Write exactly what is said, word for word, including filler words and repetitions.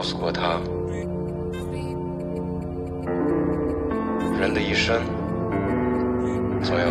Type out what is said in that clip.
诉过他，人的一生总有